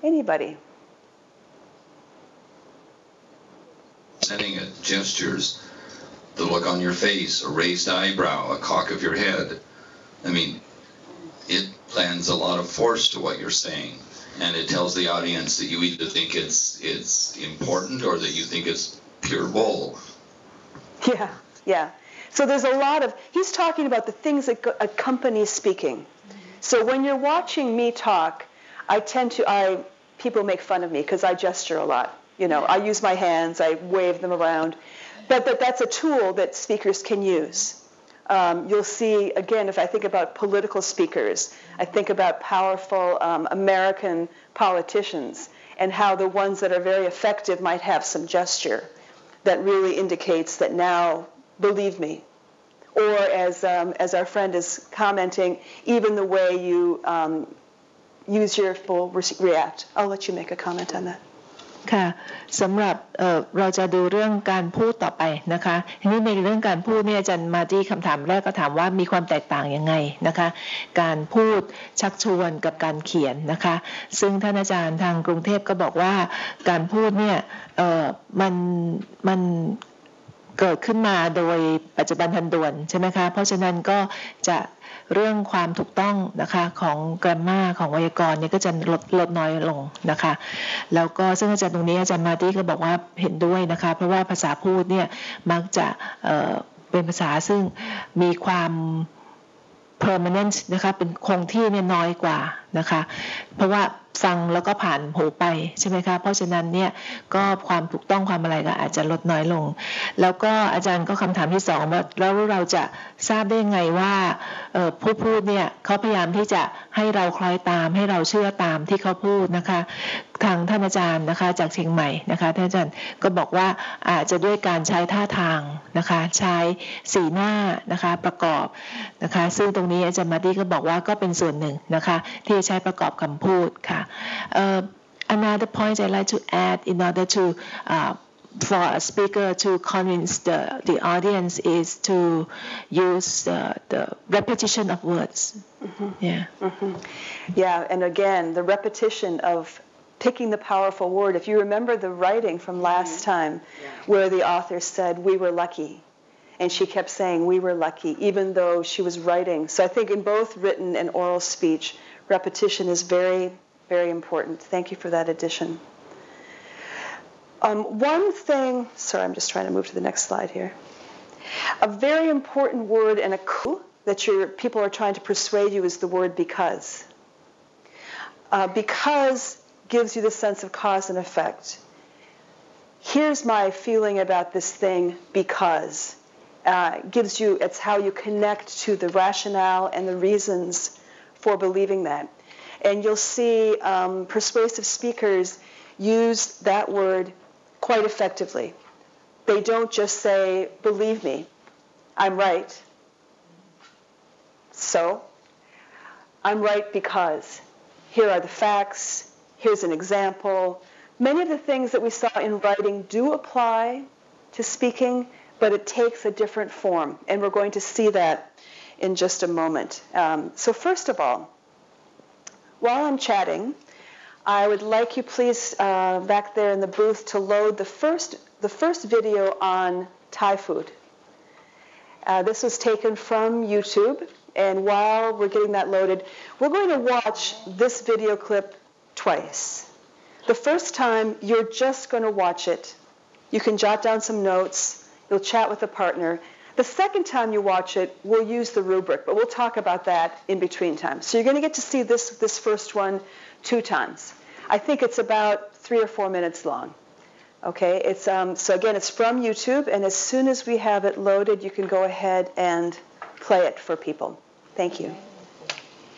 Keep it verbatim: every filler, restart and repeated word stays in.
Anybody? Setting at gestures, the look on your face, a raised eyebrow, a cock of your head. I mean, it lends a lot of force to what you're saying, and it tells the audience that you either think it's it's important or that you think it's pure bull. Yeah, yeah. So there's a lot of, he's talking about the things that accompany speaking. So when you're watching me talk, I tend to, I people make fun of me because I gesture a lot. You know, I use my hands, I wave them around. But, but that's a tool that speakers can use. Um, you'll see, again, if I think about political speakers, I think about powerful um, American politicians and how the ones that are very effective might have some gesture that really indicates that now, believe me. Or as, um, as our friend is commenting, even the way you um, use your full re react. I'll let you make a comment on that. ค่ะสำหรับ เอ่อ เราจะดูเรื่องการพูดต่อไปนะคะทีนี้ในเรื่องการพูดเนี่ยอาจารย์มาที่คำถามแรกก็ถามว่ามีความแตกต่างยังไงนะคะการพูดชักชวนกับการเขียนนะคะซึ่งท่านอาจารย์ทางกรุงเทพก็บอกว่าการพูดเนี่ย เอ่อ มันมันเกิดขึ้นมาโดยปัจจุบันทันด่วนใช่ไหมคะเพราะฉะนั้นก็จะเรื่องความถูกต้องนะคะของกราฟมาของไวยากรณ์เนี่ยก็จะลดลดน้อยลงนะคะแล้วก็ซึ่งอาจารย์ตรงนี้อาจารย์มาตี้ก็บอกว่าเห็นด้วยนะคะเพราะว่าภาษาพูดเนี่ยมักจะเอ่อเป็นภาษาซึ่งมีความ permanent นะคะเป็นคงที่เนี่ยน้อยกว่านะคะเพราะว่าฟังแล้วก็ผ่านหูไปใช่ไหมคะเพราะฉะนั้นเนี่ยก็ความถูกต้องความอะไรก็อาจจะลดน้อยลงแล้วก็อาจารย์ก็คำถามที่สองว่าแล้วเราจะทราบได้ไงว่าผู้พูดเนี่ยเขาพยายามที่จะให้เราคล้อยตามให้เราเชื่อตามที่เขาพูดนะคะทางท่านอาจารย์นะคะจากเชียงใหม่นะคะท่านอาจารย์ก็บอกว่าอาจจะด้วยการใช้ท่าทางนะคะใช้สีหน้านะคะประกอบนะคะซึ่งตรงนี้อาจารย์มาตี้ก็บอกว่าก็เป็นส่วนหนึ่งนะคะที่ใช้ประกอบคำพูดค่ะUh, another point I'd like to add in order to uh, for a speaker to convince the, the audience is to use uh, the repetition of words. Mm-hmm. Yeah. Mm-hmm. Yeah, and again, the repetition of picking the powerful word. If you remember the writing from last time yeah. where the author said, we were lucky. And she kept saying, we were lucky, even though she was writing. So I think in both written and oral speech, repetition is very very important. Thank you for that addition. Um, one thing, sorry, I'm just trying to move to the next slide here. A very important word and a clue that your people are trying to persuade you is the word because. Uh, because gives you the sense of cause and effect. Here's my feeling about this thing because. Uh, gives you, it's how you connect to the rationale and the reasons for believing that. And you'll see um, persuasive speakers use that word quite effectively. They don't just say, believe me, I'm right. So, I'm right because here are the facts, here's an example. Many of the things that we saw in writing do apply to speaking, but it takes a different form. And we're going to see that in just a moment. Um, so first of all, while I'm chatting, I would like you please uh, back there in the booth to load the first the first video on Thai food. Uh, this was taken from YouTube, and while we're getting that loaded, we're going to watch this video clip twice. The first time, you're just going to watch it. You can jot down some notes. You'll chat with a partner. The second time you watch it, we'll use the rubric, but we'll talk about that in between times. So you're going to get to see this, this first one two times. I think it's about three or four minutes long. Okay, it's, um, so again, it's from YouTube, and as soon as we have it loaded, you can go ahead and play it for people. Thank you.